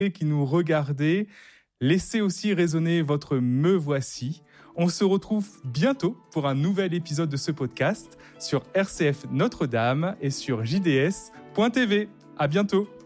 qui nous regardez, laissez aussi résonner votre me voici. On se retrouve bientôt pour un nouvel épisode de ce podcast sur RCF Notre-Dame et sur jds.tv. À bientôt.